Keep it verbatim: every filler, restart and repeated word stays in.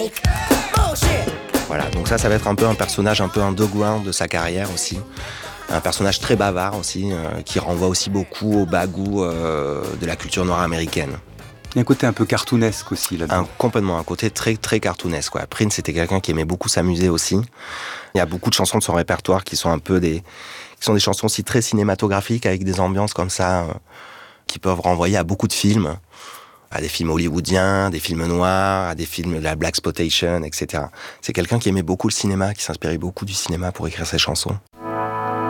Voilà, donc ça, ça va être un peu un personnage un peu underground de sa carrière aussi. Un personnage très bavard aussi, euh, qui renvoie aussi beaucoup au bagou euh, de la culture noire américaine. Il y a un côté un peu cartoonesque aussi là-dedans. Un, complètement, un côté très très cartoonesque. Quoi. Prince était quelqu'un qui aimait beaucoup s'amuser aussi. Il y a beaucoup de chansons de son répertoire qui sont un peu des, qui sont des chansons aussi très cinématographiques avec des ambiances comme ça, euh, qui peuvent renvoyer à beaucoup de films, à des films hollywoodiens, des films noirs, à des films de la blaxploitation, et cetera. C'est quelqu'un qui aimait beaucoup le cinéma, qui s'inspirait beaucoup du cinéma pour écrire ses chansons.